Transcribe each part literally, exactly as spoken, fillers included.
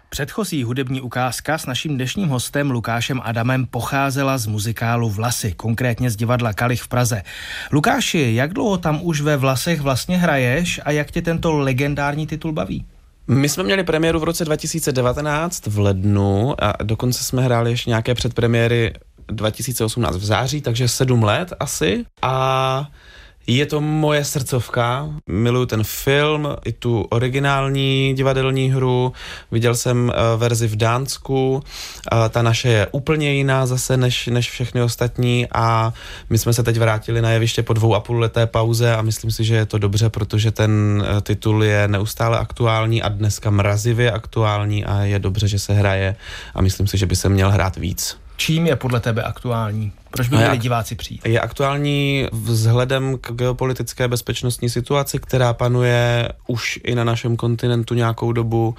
Předchozí hudební ukázka s naším dnešním hostem Lukášem Adamem pocházela z muzikálu Vlasy, konkrétně z divadla Kalich v Praze. Lukáši, jak dlouho tam už ve Vlasech vlastně hraješ a jak tě tento legendární titul baví? My jsme měli premiéru v roce dva tisíce devatenáct v lednu a dokonce jsme hráli ještě nějaké předpremiéry dva tisíce osmnáct v září, takže sedm let asi. A je to moje srdcovka, miluju ten film, i tu originální divadelní hru, viděl jsem uh, verzi v Dánsku, uh, ta naše je úplně jiná zase než, než všechny ostatní a my jsme se teď vrátili na jeviště po dvou a půl leté pauze a myslím si, že je to dobře, protože ten uh, titul je neustále aktuální a dneska mrazivě aktuální a je dobře, že se hraje a myslím si, že by se měl hrát víc. Čím je podle tebe aktuální? Proč by měli diváci přijít? Je aktuální vzhledem k geopolitické bezpečnostní situaci, která panuje už i na našem kontinentu nějakou dobu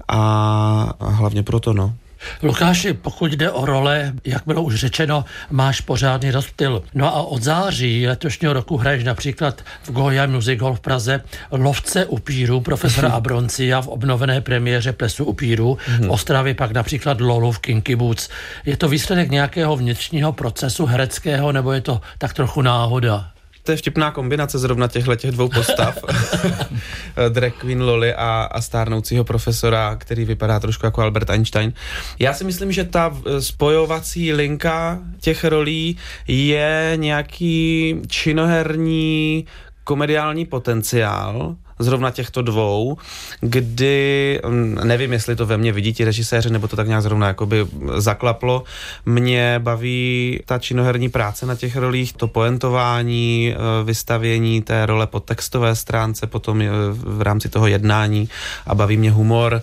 a, a hlavně proto, no. Lukáši, pokud jde o role, jak bylo už řečeno, máš pořádný rozptyl. No a od září letošního roku hraješ například v Goya Music Hall v Praze Lovce upírů profesora Abroncia v obnovené premiéře Plesu upírů. V Ostravě pak například Lolu v Kinky Boots. Je to výsledek nějakého vnitřního procesu hereckého, nebo je to tak trochu náhoda? To je vtipná kombinace zrovna těchto těch dvou postav. Drag queen Loli a, a stárnoucího profesora, který vypadá trošku jako Albert Einstein. Já si myslím, že ta spojovací linka těch rolí je nějaký činoherní komediální potenciál, zrovna těchto dvou, kdy, nevím, jestli to ve mně vidí ti režiséři, nebo to tak nějak zrovna jakoby zaklaplo, mě baví ta činoherní práce na těch rolích, to poentování, vystavění té role po textové stránce, potom v rámci toho jednání a baví mě humor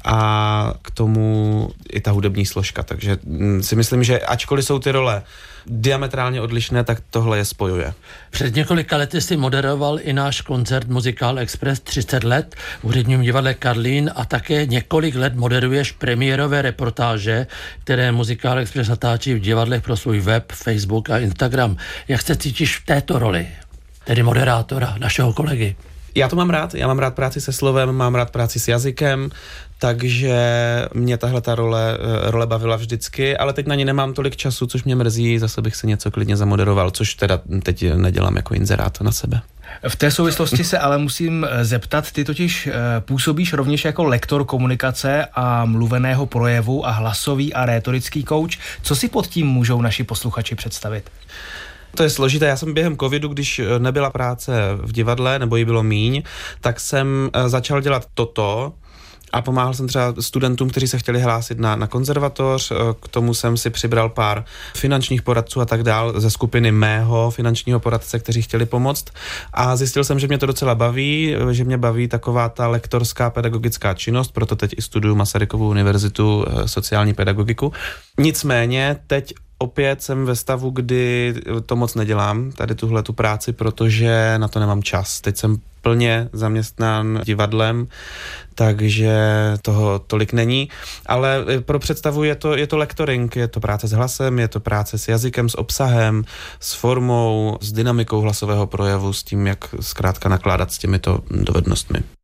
a k tomu i ta hudební složka, takže si myslím, že ačkoliv jsou ty role diametrálně odlišné, tak tohle je spojuje. Před několika lety si moderoval i náš koncert Muzikál Express třicet let v hudebním divadle Karlín a také několik let moderuješ premiérové reportáže, které Muzikál Express natáčí v divadlech pro svůj web, Facebook a Instagram. Jak se cítíš v této roli, tedy moderátora, našeho kolegy? Já to mám rád, já mám rád práci se slovem, mám rád práci s jazykem, takže mě tahle ta role, role bavila vždycky, ale teď na ní nemám tolik času, což mě mrzí, zase bych si něco klidně zamoderoval, což teda teď nedělám jako inzerát na sebe. V té souvislosti se ale musím zeptat, ty totiž působíš rovněž jako lektor komunikace a mluveného projevu a hlasový a rétorický kouč. Co si pod tím můžou naši posluchači představit? To je složité. Já jsem během covidu, když nebyla práce v divadle, nebo jí bylo míň, tak jsem začal dělat toto a pomáhal jsem třeba studentům, kteří se chtěli hlásit na, na konzervatoř. K tomu jsem si přibral pár finančních poradců a tak dál ze skupiny mého finančního poradce, kteří chtěli pomoct. A zjistil jsem, že mě to docela baví, že mě baví taková ta lektorská pedagogická činnost, proto teď i studuju Masarykovu univerzitu sociální pedagogiku. Nicméně teď opět jsem ve stavu, kdy to moc nedělám, tady tuhle tu práci, protože na to nemám čas. Teď jsem plně zaměstnán divadlem, takže toho tolik není. Ale pro představu je to, je to lektoring, je to práce s hlasem, je to práce s jazykem, s obsahem, s formou, s dynamikou hlasového projevu, s tím, jak zkrátka nakládat s těmito dovednostmi.